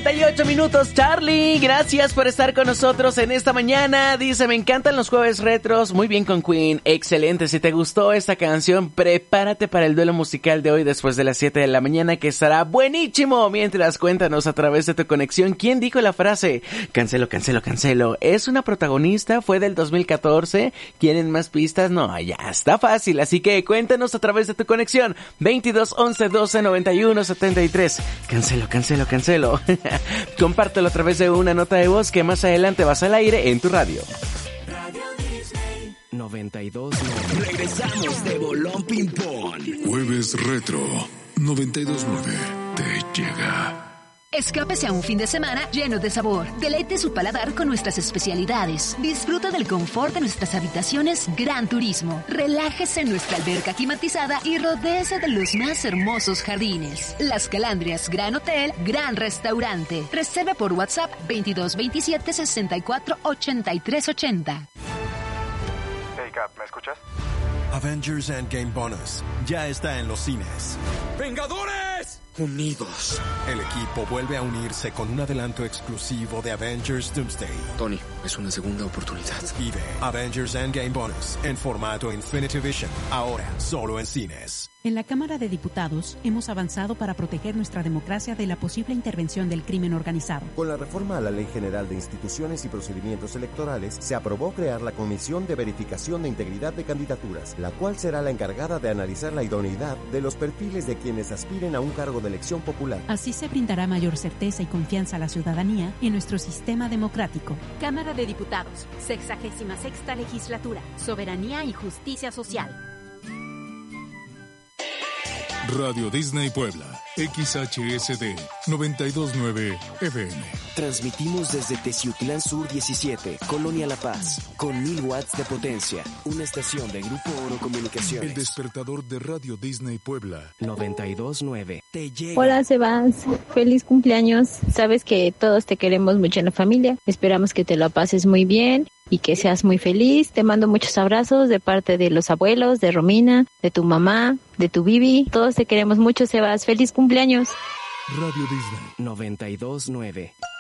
9:58. Charlie, gracias por estar con nosotros en esta mañana. Dice, me encantan los jueves retros. Muy bien con Queen, excelente. Si te gustó esta canción, prepárate para el duelo musical de hoy después de las 7 de la mañana, que estará buenísimo. Mientras, cuéntanos a través de tu conexión, ¿quién dijo la frase cancelo, cancelo, cancelo? ¿Es una protagonista? ¿Fue del 2014? ¿Quieren más pistas? No, ya está fácil, así que cuéntanos a través de tu conexión. 22 11 12 91 73. Cancelo, cancelo, cancelo. Compártelo a través de una nota de voz que más adelante vas al aire en tu radio. 92.9. Regresamos de Bolón Ping Pong. Jueves Retro 92.9 te llega. Escápese a un fin de semana lleno de sabor. Deleite su paladar con nuestras especialidades. Disfruta del confort de nuestras habitaciones Gran Turismo. Relájese en nuestra alberca climatizada y rodéese de los más hermosos jardines. Las Calandrias Gran Hotel, Gran Restaurante. Reserve por WhatsApp 22 27 64 83 80. Hey Cap, ¿me escuchas? Avengers Endgame Bonus ya está en los cines. ¡Vengadores! Unidos. El equipo vuelve a unirse con un adelanto exclusivo de Avengers Doomsday. Tony, es una segunda oportunidad. Vive Avengers Endgame Bonus en formato Infinity Vision, ahora solo en cines. En la Cámara de Diputados hemos avanzado para proteger nuestra democracia de la posible intervención del crimen organizado. Con la reforma a la Ley General de Instituciones y Procedimientos Electorales, se aprobó crear la Comisión de Verificación de Integridad de Candidaturas, la cual será la encargada de analizar la idoneidad de los perfiles de quienes aspiren a un cargo de elección popular. Así se brindará mayor certeza y confianza a la ciudadanía en nuestro sistema democrático. Cámara de Diputados, 66ª Legislatura, Soberanía y Justicia Social. Radio Disney Puebla, XHSD 92.9 FM. Transmitimos desde Teciutlán Sur 17, Colonia La Paz, con 1000 watts de potencia. Una estación de Grupo Oro Comunicaciones. El despertador de Radio Disney Puebla 92.9. Te llega. Hola Sebas, feliz cumpleaños. Sabes que todos te queremos mucho en la familia. Esperamos que te lo pases muy bien y que seas muy feliz. Te mando muchos abrazos de parte de los abuelos, de Romina, de tu mamá, de tu Bibi. Todos te queremos mucho, Sebas. Feliz cumpleaños. Radio Disney 92.9.